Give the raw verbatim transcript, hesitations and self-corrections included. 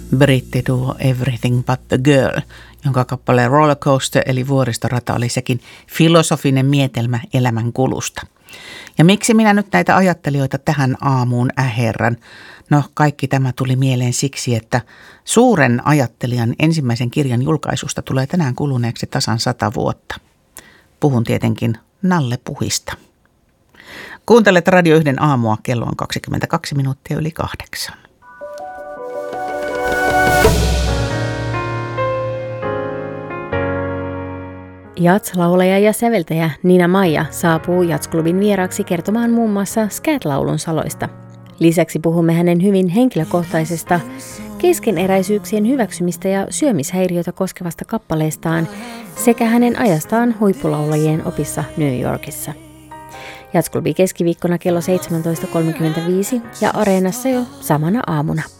brittiduo Everything But The Girl, jonka kappale Rollercoaster eli vuoristorata oli sekin filosofinen mietelmä elämän kulusta. Ja miksi minä nyt näitä ajattelijoita tähän aamuun äherrän? No kaikki tämä tuli mieleen siksi, että suuren ajattelijan ensimmäisen kirjan julkaisusta tulee tänään kuluneeksi tasan sata vuotta. Puhun tietenkin Nalle Puhista. Kuuntelet Radio yhden aamua, kello on kaksikymmentäkaksi minuuttia yli kahdeksan. Jazz-laulaja ja säveltäjä Nina Maija saapuu Jazz-klubin vieraaksi kertomaan muun muassa scat-laulun saloista. Lisäksi puhumme hänen hyvin henkilökohtaisesta keskeneräisyyksien hyväksymistä ja syömishäiriötä koskevasta kappaleestaan sekä hänen ajastaan huippulaulajien opissa New Yorkissa. Jazz-klubi keskiviikkona kello seitsemäntoista kolmekymmentäviisi ja Areenassa jo samana aamuna.